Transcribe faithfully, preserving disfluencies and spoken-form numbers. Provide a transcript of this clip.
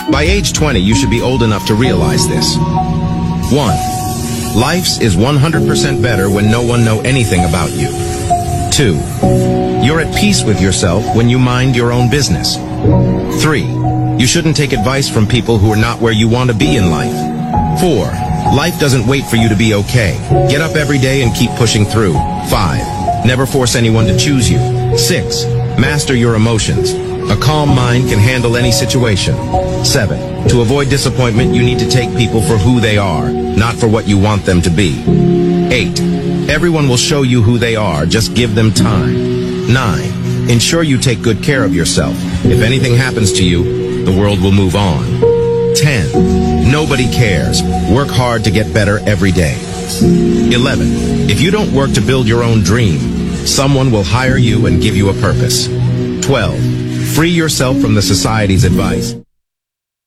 By age twenty, you should be old enough to realize this. one. Life's is one hundred percent better when no one know anything about you. two. You're at peace with yourself when you mind your own business. three. You shouldn't take advice from people who are not where you want to be in life. four. Life doesn't wait for you to be okay. Get up every day and keep pushing through. five. Never force anyone to choose you. six. Master your emotions. A calm mind can handle any situation. seven. To avoid disappointment, you need to take people for who they are, not for what you want them to be. eight. Everyone will show you who they are, just give them time. nine. Ensure you take good care of yourself. If anything happens to you, the world will move on. ten. Nobody cares. Work hard to get better every day. eleven. If you don't work to build your own dream, someone will hire you and give you a purpose. twelve. Free yourself from the society's advice.